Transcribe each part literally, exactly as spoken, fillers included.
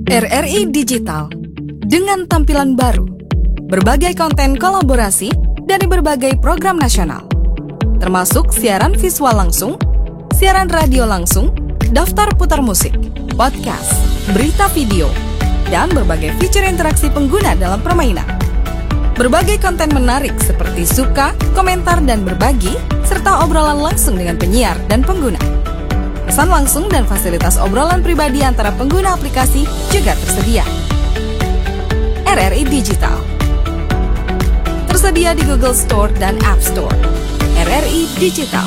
R R I Digital dengan tampilan baru, berbagai konten kolaborasi dari berbagai program nasional, termasuk siaran visual langsung, siaran radio langsung, daftar putar musik, podcast, berita video, dan berbagai fitur interaksi pengguna dalam permainan. Berbagai konten menarik seperti suka, komentar, dan berbagi, serta obrolan langsung dengan penyiar dan pengguna. Pesan langsung dan fasilitas obrolan pribadi antara pengguna aplikasi juga tersedia. R R I Digital tersedia di Google Store dan App Store. R R I Digital.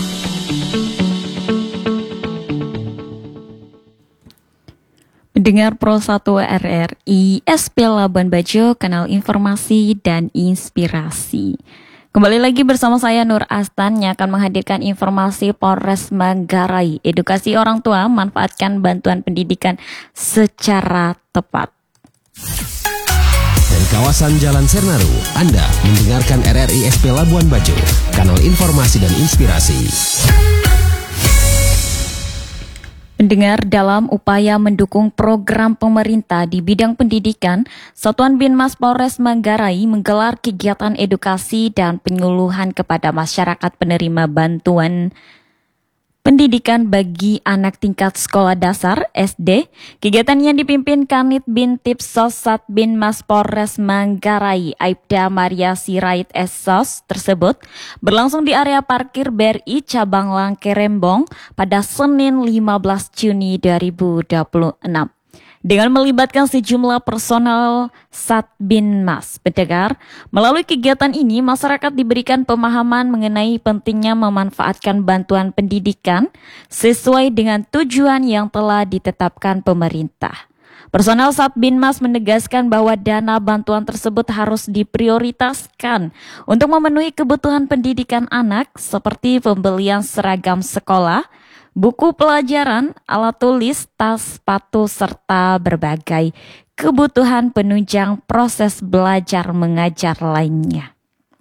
Mendengar Pro satu R R I S P Labuan Bajo, kanal informasi dan inspirasi. Kembali lagi bersama saya Nur Astan yang akan menghadirkan informasi Polres Manggarai. Edukasi orang tua manfaatkan bantuan pendidikan secara tepat. Dari kawasan Jalan Sernaru, Anda mendengarkan R R I S P Labuan Bajo, kanal informasi dan inspirasi. Pendengar, dalam upaya mendukung program pemerintah di bidang pendidikan, Satuan Binmas Polres Manggarai menggelar kegiatan edukasi dan penyuluhan kepada masyarakat penerima bantuan pendidikan bagi anak tingkat sekolah dasar S D. Kegiatan yang dipimpin Kanit Bintipsos Sat Binmas Polres Manggarai Aibda Maria Sirait Esos tersebut berlangsung di area parkir B R I Cabang Langke Rembong pada Senin lima belas Juni dua ribu dua puluh enam. Dengan melibatkan sejumlah personel Sat Binmas. Pendengar, melalui kegiatan ini masyarakat diberikan pemahaman mengenai pentingnya memanfaatkan bantuan pendidikan sesuai dengan tujuan yang telah ditetapkan pemerintah. Personel Sat Binmas menegaskan bahwa dana bantuan tersebut harus diprioritaskan untuk memenuhi kebutuhan pendidikan anak seperti pembelian seragam sekolah, buku pelajaran, alat tulis, tas, sepatu, serta berbagai kebutuhan penunjang proses belajar mengajar lainnya.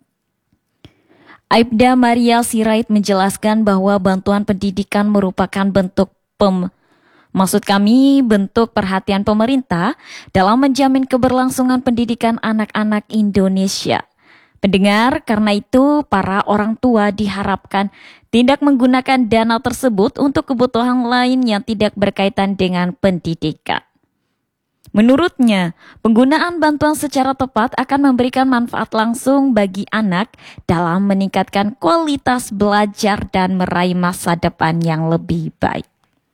Aibda Maria Sirait menjelaskan bahwa bantuan pendidikan merupakan bentuk pem Maksud kami bentuk perhatian pemerintah dalam menjamin keberlangsungan pendidikan anak-anak Indonesia. Pendengar, karena itu para orang tua diharapkan tidak menggunakan dana tersebut untuk kebutuhan lain yang tidak berkaitan dengan pendidikan. Menurutnya, penggunaan bantuan secara tepat akan memberikan manfaat langsung bagi anak dalam meningkatkan kualitas belajar dan meraih masa depan yang lebih baik.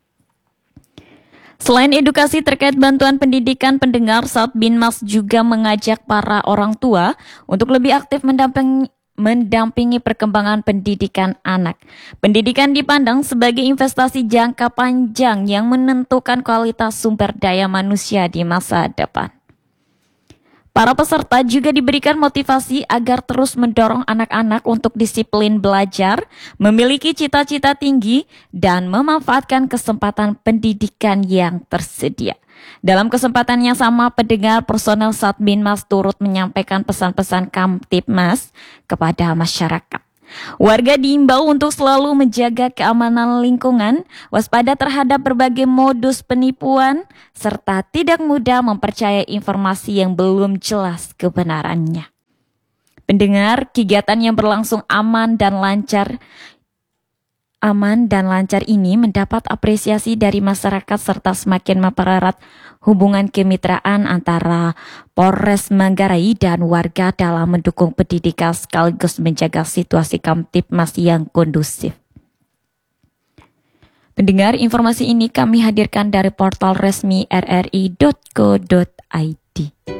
Selain edukasi terkait bantuan pendidikan, pendengar, Sat Binmas juga mengajak para orang tua untuk lebih aktif mendampingi, mendampingi perkembangan pendidikan anak. Pendidikan dipandang sebagai investasi jangka panjang yang menentukan kualitas sumber daya manusia di masa depan. Para peserta juga diberikan motivasi agar terus mendorong anak-anak untuk disiplin belajar, memiliki cita-cita tinggi, dan memanfaatkan kesempatan pendidikan yang tersedia. Dalam kesempatan yang sama, pendengar, personel Sat Binmas turut menyampaikan pesan-pesan Kamtibmas kepada masyarakat. Warga diimbau untuk selalu menjaga keamanan lingkungan, waspada terhadap berbagai modus penipuan, serta tidak mudah mempercayai informasi yang belum jelas kebenarannya. Pendengar, kegiatan yang berlangsung aman dan lancar Aman dan lancar ini mendapat apresiasi dari masyarakat serta semakin mempererat hubungan kemitraan antara Polres Manggarai dan warga dalam mendukung pendidikan sekaligus menjaga situasi Kamtibmas yang kondusif. Pendengar, informasi ini kami hadirkan dari portal resmi r r i dot co dot i d.